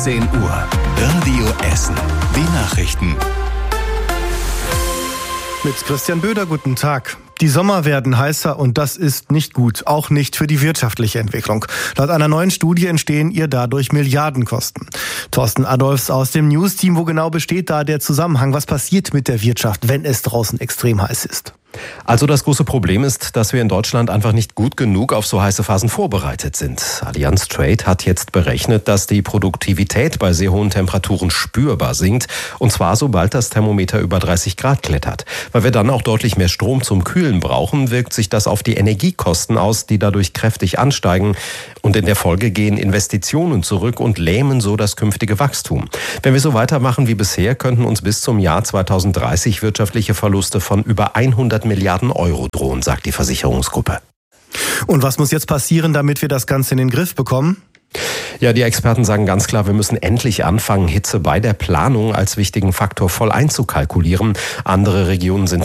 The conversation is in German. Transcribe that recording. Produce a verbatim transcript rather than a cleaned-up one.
zehn Uhr. Radio Essen. Die Nachrichten. Mit Christian Böder, guten Tag. Die Sommer werden heißer und das ist nicht gut, auch nicht für die wirtschaftliche Entwicklung. Laut einer neuen Studie entstehen ihr dadurch Milliardenkosten. Thorsten Adolfs aus dem News-Team, wo genau besteht da der Zusammenhang? Was passiert mit der Wirtschaft, wenn es draußen extrem heiß ist? Also das große Problem ist, dass wir in Deutschland einfach nicht gut genug auf so heiße Phasen vorbereitet sind. Allianz Trade hat jetzt berechnet, dass die Produktivität bei sehr hohen Temperaturen spürbar sinkt. Und zwar sobald das Thermometer über dreißig Grad klettert. Weil wir dann auch deutlich mehr Strom zum Kühlen brauchen, wirkt sich das auf die Energiekosten aus, die dadurch kräftig ansteigen. Und in der Folge gehen Investitionen zurück und lähmen so das künftige Wachstum. Wenn wir so weitermachen wie bisher, könnten uns bis zum Jahr zweitausenddreißig wirtschaftliche Verluste von über hundert Milliarden Euro drohen, sagt die Versicherungsgruppe. Und was muss jetzt passieren, damit wir das Ganze in den Griff bekommen? Ja, die Experten sagen ganz klar, wir müssen endlich anfangen, Hitze bei der Planung als wichtigen Faktor voll einzukalkulieren. Andere Regionen sind